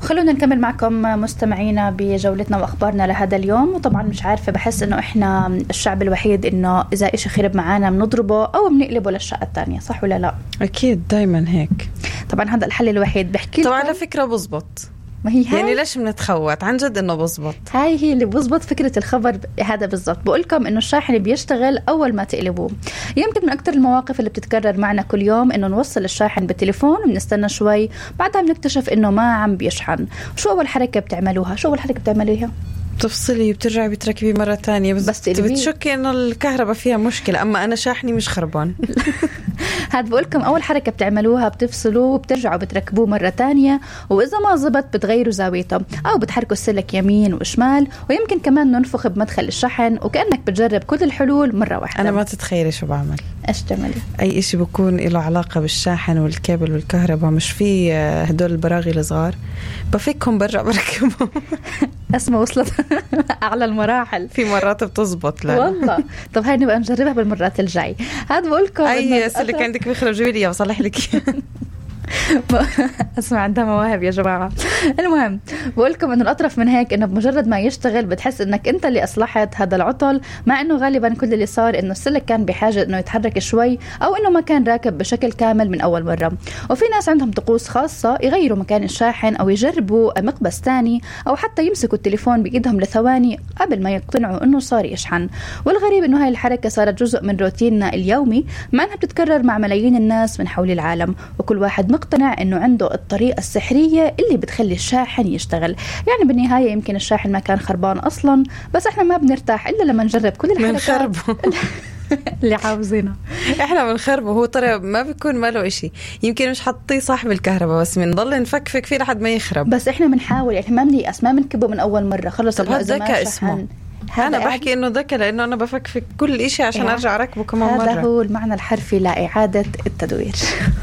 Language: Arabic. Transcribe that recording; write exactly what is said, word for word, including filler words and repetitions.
خلونا نكمل معكم مستمعينا بجولتنا وأخبارنا لهذا اليوم. وطبعا مش عارفة، بحس إنه إحنا الشعب الوحيد إنه إذا إشي خرب معانا بنضربه أو بنقلبه للشقة الثانية، صح ولا لا؟ أكيد دايما هيك. طبعا هذا الحل الوحيد. بحكي طبعا على فكرة بزبط، ما هي هاي يعني ليش بنتخوت عن جد إنه بزبط. هاي هي اللي بزبط فكرة الخبر هذا بالضبط. بقولكم إنه الشاحن بيشتغل أول ما تقلبوه. يمكن من أكتر المواقف اللي بتتكرر معنا كل يوم إنه نوصل الشاحن بالتليفون وبنستنى شوي، بعدها بنكتشف إنه ما عم بيشحن. شو أول حركة بتعملوها؟ شو أول حركة بتعملوها؟ تفصلي وبترجعي بتركبي مرة تانية، بس, بس بتشكي إنه الكهرباء فيها مشكلة. أما أنا شاحني مش خربان. هاد بقولكم أول حركة بتعملوها بتفصلوه وبترجعوا بتركبوه مرة تانية، وإذا ما زبط بتغيروا زاويته أو بتحركوا السلك يمين وشمال، ويمكن كمان ننفخ بمدخل الشحن، وكأنك بتجرب كل الحلول مرة واحدة. أنا ما تتخيلي شو بعمل. إيش تعملي؟ أي إشي بكون له علاقة بالشاحن والكابل والكهرباء، مش في هدول البراغي الصغار بفكهم برجع بركبهم. اسمه وصلت أعلى المراحل. في مرات بتزبط. لا والله. طب هاي نبقى نجربها بالمرات الجاي. هاد بقولكم أي سلك عندك بيخرب جويلي وصلح لك. اسمع، عندها مواهب يا جماعة. المهم بقولكم انه الاطرف من هيك انه بمجرد ما يشتغل بتحس انك انت اللي اصلحت هذا العطل، مع انه غالبا كل اللي صار انه السلك كان بحاجة انه يتحرك شوي، او انه ما كان راكب بشكل كامل من اول مرة. وفي ناس عندهم طقوس خاصة يغيروا مكان الشاحن او يجربوا مقبس تاني، او حتى يمسكوا التليفون بايدهم لثواني قبل ما يقتنعوا انه صار يشحن. والغريب انه هاي الحركة صارت جزء من روتيننا اليومي، مع انها بتتكرر مع ملايين الناس من حول العالم، وكل واحد مقتنع انه عنده الطريقة السحرية اللي بتخلي الشاحن يشتغل. يعني بالنهاية يمكن الشاحن ما كان خربان اصلا، بس احنا ما بنرتاح الا لما نجرب كل الحركات اللي عاوزينها. احنا بنخربه، هو ترى ما بيكون ماله اشي، يمكن مش حطيه صاحب الكهرباء، بس بنضل نفكفك فيه لحد ما يخرب. بس احنا بنحاول، يعني ما بنيأس، ما بنكبه من اول مرة. خلص. طب هذا ذكاء اسمه. أنا بحكي إنه ذكاء لأنه أنا بفكفك كل إشي عشان أرجع أركبه كمان مرة. هذا هو المعنى الحرفي لإعادة التدوير.